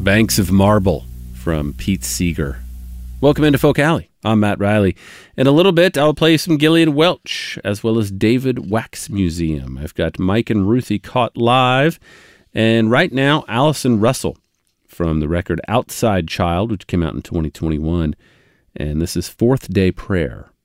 Banks of Marble from Pete Seeger. Welcome into Folk Alley. I'm Matt Riley. In a little bit, I'll play some Gillian Welch, as well as David Wax Museum. I've got Mike and Ruthie caught live, and right now, Allison Russell from the record Outside Child, which came out in 2021, and this is Fourth Day Prayer.